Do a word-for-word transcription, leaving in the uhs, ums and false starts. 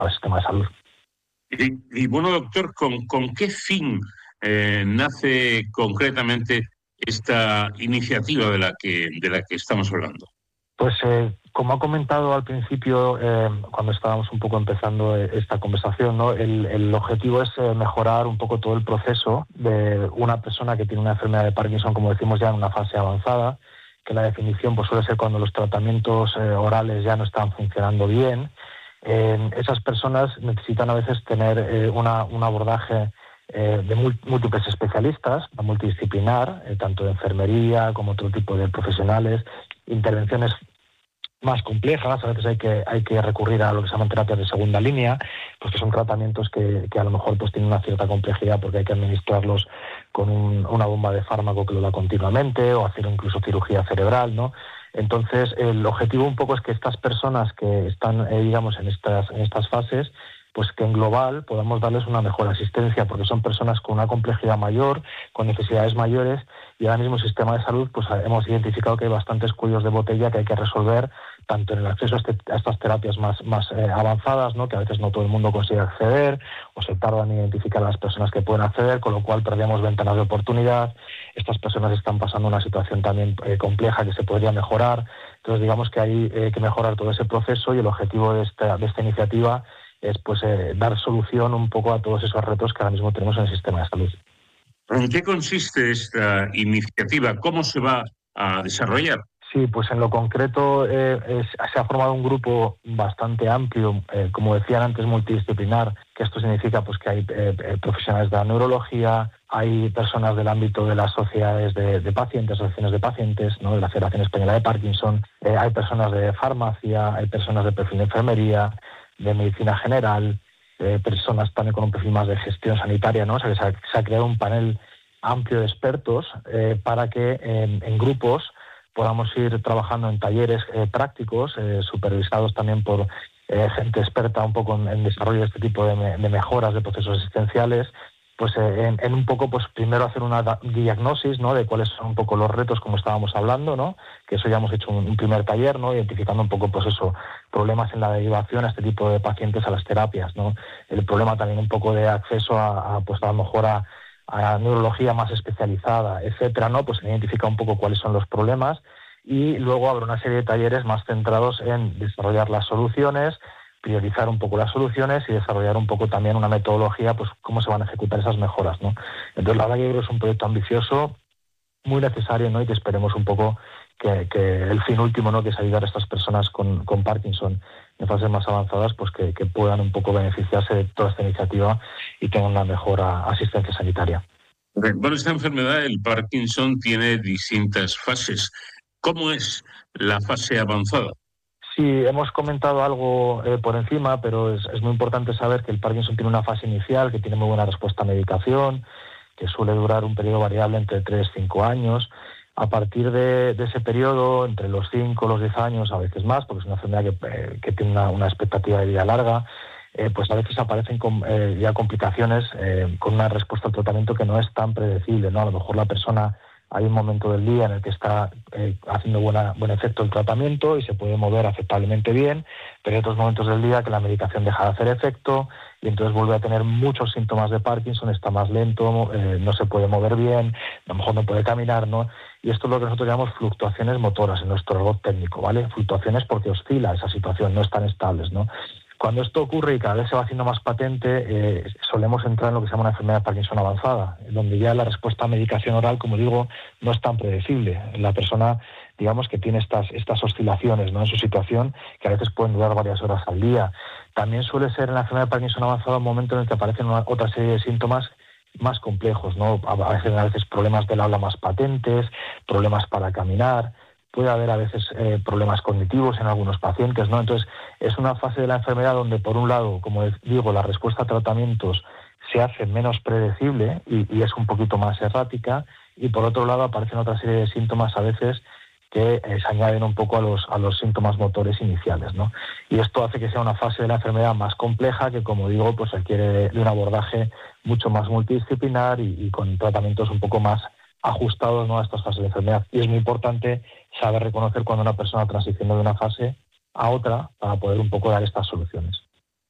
al sistema de salud. Y, y bueno, doctor, ¿con, con qué fin eh, nace concretamente esta iniciativa de la que, de la que estamos hablando? Pues eh, como ha comentado al principio, eh, cuando estábamos un poco empezando esta conversación, ¿no? el, el objetivo es eh, mejorar un poco todo el proceso de una persona que tiene una enfermedad de Parkinson, como decimos ya en una fase avanzada, que la definición pues, suele ser cuando los tratamientos eh, orales ya no están funcionando bien. Eh, esas personas necesitan a veces tener eh, una, un abordaje eh, de múltiples especialistas, multidisciplinar, eh, tanto de enfermería como otro tipo de profesionales, intervenciones más complejas. A veces hay que hay que recurrir a lo que se llaman terapias de segunda línea, pues que son tratamientos que, que a lo mejor pues tienen una cierta complejidad porque hay que administrarlos con un, una bomba de fármaco que lo da continuamente, o hacer incluso cirugía cerebral, ¿no? Entonces, el objetivo un poco es que estas personas que están, eh, digamos, en estas, en estas fases, pues que en global podamos darles una mejor asistencia, porque son personas con una complejidad mayor, con necesidades mayores, y ahora mismo el sistema de salud, pues hemos identificado que hay bastantes cuellos de botella que hay que resolver, tanto en el acceso a, este, a estas terapias más, más eh, avanzadas, ¿no? Que a veces no todo el mundo consigue acceder, o se tardan en identificar a las personas que pueden acceder, con lo cual perdemos ventanas de oportunidad. Estas personas están pasando una situación también eh, compleja que se podría mejorar. Entonces, digamos que hay eh, que mejorar todo ese proceso, y el objetivo de esta, de esta iniciativa es pues eh, dar solución un poco a todos esos retos que ahora mismo tenemos en el sistema de salud. ¿En qué consiste esta iniciativa? ¿Cómo se va a desarrollar? Sí, pues en lo concreto eh, es, se ha formado un grupo bastante amplio, eh, como decían antes, multidisciplinar, que esto significa pues que hay eh, profesionales de la neurología, hay personas del ámbito de las sociedades de, de pacientes, asociaciones de pacientes, ¿no? De la Federación Española de Parkinson, eh, hay personas de farmacia, hay personas de perfil de enfermería, de medicina general, eh, personas también con un perfil más de gestión sanitaria, ¿no? O sea que se ha, se ha creado un panel amplio de expertos eh, para que en, en grupos podamos ir trabajando en talleres eh, prácticos, eh, supervisados también por eh, gente experta un poco en, en desarrollo de este tipo de, me, de mejoras de procesos asistenciales, pues eh, en, en un poco, pues primero hacer una da- diagnosis, ¿no? De cuáles son un poco los retos, como estábamos hablando, ¿no? Que eso ya hemos hecho un, un primer taller, ¿no? Identificando un poco, pues eso, problemas en la derivación a este tipo de pacientes a las terapias, ¿no? El problema también un poco de acceso a, a pues a lo mejor a a neurología más especializada, etcétera, ¿no? Pues se identifica un poco cuáles son los problemas, y luego habrá una serie de talleres más centrados en desarrollar las soluciones, priorizar un poco las soluciones y desarrollar un poco también una metodología, pues cómo se van a ejecutar esas mejoras, ¿no? Entonces, la verdad que yo creo que es un proyecto ambicioso, muy necesario, ¿no? Y que esperemos un poco que, que el fin último, ¿no? Que es ayudar a estas personas con, con Parkinson en fases más avanzadas, pues que, que puedan un poco beneficiarse de toda esta iniciativa y tengan una mejor asistencia sanitaria. Bueno, esta enfermedad, el Parkinson, tiene distintas fases. ¿Cómo es la fase avanzada? Sí, hemos comentado algo eh, por encima, pero es, es muy importante saber que el Parkinson tiene una fase inicial, que tiene muy buena respuesta a medicación, que suele durar un periodo variable entre tres y cinco años. A partir de, de ese periodo, entre los cinco y los diez años, a veces más, porque es una enfermedad que, eh, que tiene una, una expectativa de vida larga, eh, pues a veces aparecen con, eh, ya complicaciones eh, con una respuesta al tratamiento que no es tan predecible, ¿no? A lo mejor la persona, hay un momento del día en el que está eh, haciendo buena, buen efecto el tratamiento y se puede mover aceptablemente bien, pero hay otros momentos del día que la medicación deja de hacer efecto y entonces vuelve a tener muchos síntomas de Parkinson, está más lento, eh, no se puede mover bien, a lo mejor no puede caminar, ¿no? Y esto es lo que nosotros llamamos fluctuaciones motoras en nuestro argot técnico, ¿vale? Fluctuaciones porque oscila esa situación, no están estables, ¿no? Cuando esto ocurre y cada vez se va haciendo más patente, eh, solemos entrar en lo que se llama una enfermedad de Parkinson avanzada, donde ya la respuesta a medicación oral, como digo, no es tan predecible. La persona, digamos, que tiene estas, estas oscilaciones, ¿no? En su situación, que a veces pueden durar varias horas al día. También suele ser en la enfermedad de Parkinson avanzada un momento en el que aparecen una, otra serie de síntomas más complejos, ¿no? A veces, a veces problemas del habla más patentes, problemas para caminar. Puede haber a veces eh, problemas cognitivos en algunos pacientes, ¿no? Entonces, es una fase de la enfermedad donde, por un lado, como digo, la respuesta a tratamientos se hace menos predecible y, y es un poquito más errática, y por otro lado aparecen otra serie de síntomas a veces que eh, se añaden un poco a los, a los síntomas motores iniciales, ¿no? Y esto hace que sea una fase de la enfermedad más compleja que, como digo, pues requiere de, de un abordaje mucho más multidisciplinar y, y con tratamientos un poco más ajustados, ¿no? A estas fases de enfermedad. Y es muy importante saber reconocer cuando una persona transiciona de una fase a otra para poder un poco dar estas soluciones.